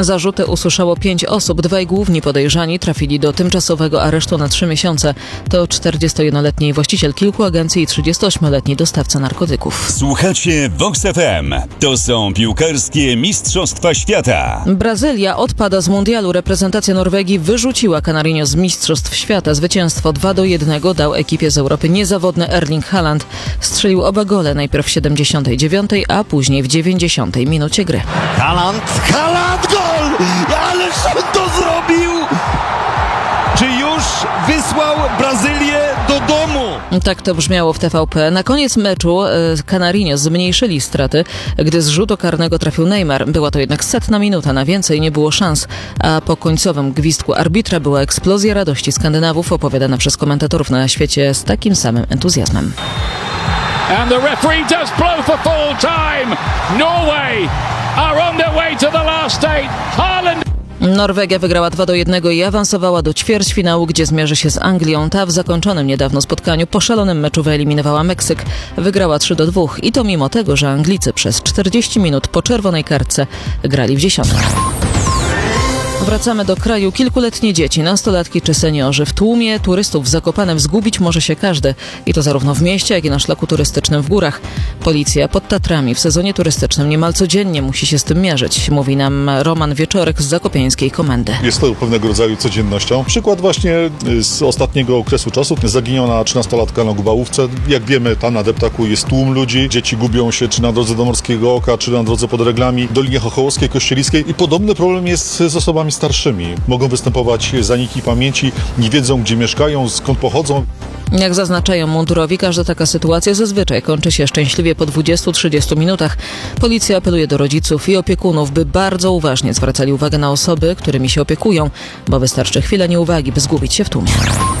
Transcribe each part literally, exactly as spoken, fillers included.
Zarzuty usłyszało pięć osób. Dwaj główni podejrzani trafili do tymczasowego aresztu na trzy miesiące. To czterdziestojednoletni właściciel kilku agencji i trzydziestoośmioletni dostawca narkotyków. Słuchacie Vox F M. To są piłkarskie Mistrzostwa Świata. Brazylia odpada z mundialu. Reprezentacja Norwegii wyrzuciła Canarinho z Mistrzostw Świata. Zwycięstwo dwa do jednego dał ekipie z Europy niezawodny Erling Haaland. Strzelił oba gole, najpierw w siedemdziesiątej dziewiątej, a później w dziewięćdziesiątej minucie gry. Haaland, Haaland, gol! Ależ on to zrobił! Czy już wysłał Brazylię do domu? Tak to brzmiało w T V P. Na koniec meczu Canarinho zmniejszyli straty, gdy z rzutu karnego trafił Neymar. Była to jednak setna minuta, na więcej nie było szans. A po końcowym gwizdku arbitra była eksplozja radości Skandynawów, opowiadana przez komentatorów na świecie z takim samym entuzjazmem. And the referee does blow for full time. Norway are on their way to the last eight. Haaland. Norwegia wygrała dwa do jednego i awansowała do ćwierćfinału, gdzie zmierzy się z Anglią. Ta w zakończonym niedawno spotkaniu po szalonym meczu wyeliminowała Meksyk. Wygrała trzy do dwóch i to mimo tego, że Anglicy przez czterdzieści minut po czerwonej kartce grali w dziesiątkę. Wracamy do kraju. Kilkuletnie dzieci, nastolatki czy seniorzy. W tłumie turystów w Zakopanem zgubić może się każdy. I to zarówno w mieście, jak i na szlaku turystycznym w górach. Policja pod Tatrami w sezonie turystycznym niemal codziennie musi się z tym mierzyć, mówi nam Roman Wieczorek z zakopiańskiej komendy. Jest to pewnego rodzaju codziennością. Przykład właśnie z ostatniego okresu czasu. Zaginiona trzynastolatka na Gubałówce. Jak wiemy, tam na deptaku jest tłum ludzi. Dzieci gubią się czy na drodze do Morskiego Oka, czy na drodze pod Reglami, Dolinie Chochołowskiej, Kościelickiej. I podobny problem jest z osobami starszymi. Mogą występować zaniki pamięci, nie wiedzą, gdzie mieszkają, skąd pochodzą. Jak zaznaczają mundurowi, każda taka sytuacja zazwyczaj kończy się szczęśliwie po dwudziestu do trzydziestu minutach. Policja apeluje do rodziców i opiekunów, by bardzo uważnie zwracali uwagę na osoby, którymi się opiekują, bo wystarczy chwila nieuwagi, by zgubić się w tłumie.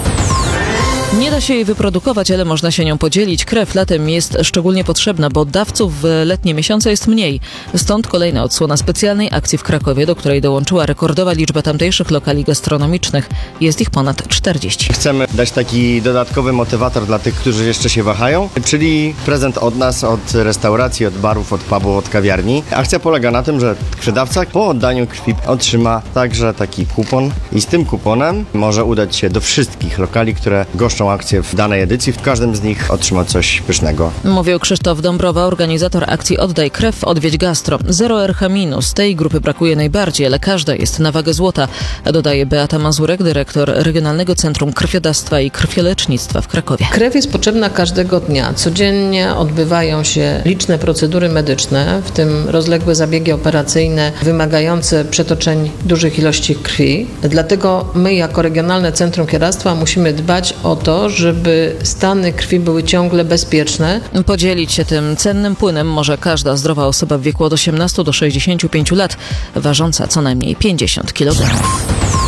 Nie da się jej wyprodukować, ale można się nią podzielić. Krew latem jest szczególnie potrzebna, bo dawców w letnie miesiące jest mniej. Stąd kolejna odsłona specjalnej akcji w Krakowie, do której dołączyła rekordowa liczba tamtejszych lokali gastronomicznych. Jest ich ponad czterdzieści. Chcemy dać taki dodatkowy motywator dla tych, którzy jeszcze się wahają, czyli prezent od nas, od restauracji, od barów, od pubów, od kawiarni. Akcja polega na tym, że krwiodawca po oddaniu krwi otrzyma także taki kupon i z tym kuponem może udać się do wszystkich lokali, które goszczą akcję w danej edycji. W każdym z nich otrzyma coś pysznego. Mówił Krzysztof Dąbrowa, organizator akcji Oddaj Krew, Odwiedź Gastro. Zero R H minus. Tej grupy brakuje najbardziej, ale każda jest na wagę złota, dodaje Beata Mazurek, dyrektor Regionalnego Centrum Krwiodawstwa i Krwiolecznictwa w Krakowie. Krew jest potrzebna każdego dnia. Codziennie odbywają się liczne procedury medyczne, w tym rozległe zabiegi operacyjne wymagające przetoczeń dużych ilości krwi. Dlatego my jako Regionalne Centrum Krwiodawstwa musimy dbać o to, żeby stany krwi były ciągle bezpieczne. Podzielić się tym cennym płynem może każda zdrowa osoba w wieku od osiemnastu do sześćdziesięciu pięciu lat, ważąca co najmniej pięćdziesiąt kilogramów.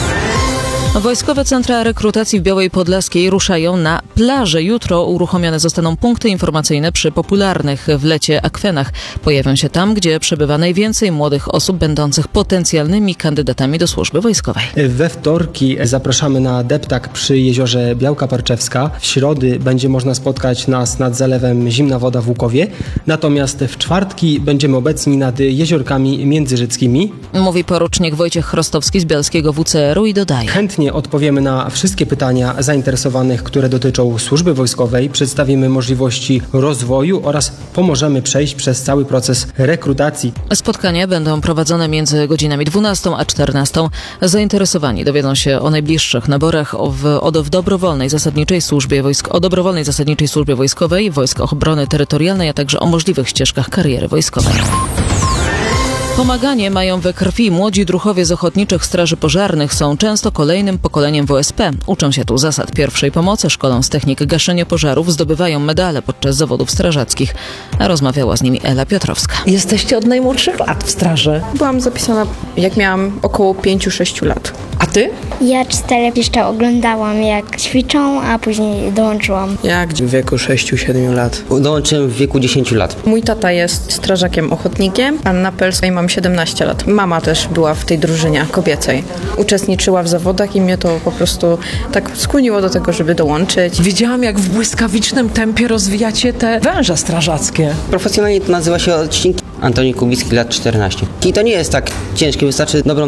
Wojskowe centra rekrutacji w Białej Podlaskiej ruszają na plażę. Jutro uruchomione zostaną punkty informacyjne przy popularnych w lecie akwenach. Pojawią się tam, gdzie przebywa najwięcej młodych osób będących potencjalnymi kandydatami do służby wojskowej. We wtorki zapraszamy na deptak przy jeziorze Białka Parczewska. W środy będzie można spotkać nas nad zalewem Zimna Woda w Łukowie. Natomiast w czwartki będziemy obecni nad jeziorkami międzyrzeczkimi. Mówi porucznik Wojciech Chrostowski z Bielskiego W C R u i dodaje. Chętnie odpowiemy na wszystkie pytania zainteresowanych, które dotyczą służby wojskowej, przedstawimy możliwości rozwoju oraz pomożemy przejść przez cały proces rekrutacji. Spotkania będą prowadzone między godzinami dwunastą a czternastą. Zainteresowani dowiedzą się o najbliższych naborach w, o, w dobrowolnej zasadniczej służbie wojsk, o dobrowolnej zasadniczej służbie wojskowej, Wojsk Obrony Terytorialnej, a także o możliwych ścieżkach kariery wojskowej. Pomaganie mają we krwi. Młodzi druhowie z ochotniczych straży pożarnych są często kolejnym pokoleniem W S P. Uczą się tu zasad pierwszej pomocy, szkolą z technik gaszenia pożarów, zdobywają medale podczas zawodów strażackich. A rozmawiała z nimi Ela Piotrowska. Jesteście od najmłodszych lat w straży. Byłam zapisana, jak miałam około pięciu sześciu lat. A ty? Ja cztery jeszcze oglądałam, jak ćwiczą, a później dołączyłam. Jak w wieku sześciu siedmiu lat. Dołączyłem w wieku dziesięciu lat. Mój tata jest strażakiem ochotnikiem, a na Pelskiej mam siedemnaście lat. Mama też była w tej drużynie kobiecej. Uczestniczyła w zawodach i mnie to po prostu tak skłoniło do tego, żeby dołączyć. Widziałam, jak w błyskawicznym tempie rozwijacie te węże strażackie. Profesjonalnie to nazywa się odcinki. Antoni Kubicki, lat czternaście. I to nie jest tak ciężkie, wystarczy dobrą